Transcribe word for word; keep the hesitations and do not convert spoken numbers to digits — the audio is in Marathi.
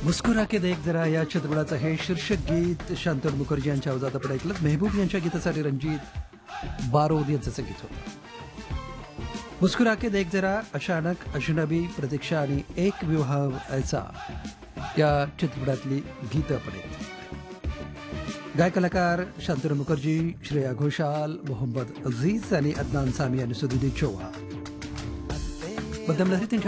मुस्कुरा के देख जरा या चित्रपटाचं हे शीर्षक गीत शांतनु मुखर्जी यांच्या आवाजात आपण ऐकलं. मेहबूब यांच्या गीतासाठी रणजित बारोद यांचं संगीत होतं. मुस्कुरा के देख जरा, अचानक, अजनबी, प्रतीक्षा आणि एक विवाह ऐसा या चित्रपटातली गीतं आपण ऐकली. गायक कलाकार शांतनु मुखर्जी, श्रेया घोषाल, मोहम्मद अजीज आणि अदनान सामी आणि सुदीदी चौहान. मध्यम लहरी